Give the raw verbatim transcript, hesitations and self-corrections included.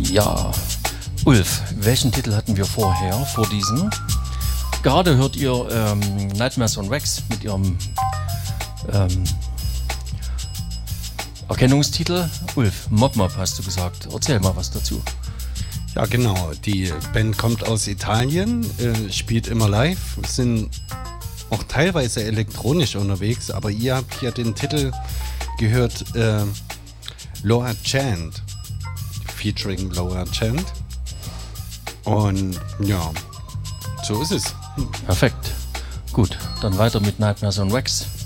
Ja, Ulf, welchen Titel hatten wir vorher, vor diesem? Gerade hört ihr ähm, Nightmares on Wax mit ihrem ähm, Erkennungstitel. Ulf, Mob Mob hast du gesagt. Erzähl mal was dazu. Ja, genau. Die Band kommt aus Italien, äh, spielt immer live, sind auch teilweise elektronisch unterwegs, aber ihr habt hier den Titel gehört, äh, Lower Chant, featuring Lower Chant. Und ja, so ist es. Perfekt. Gut, dann weiter mit Nightmares on Wax.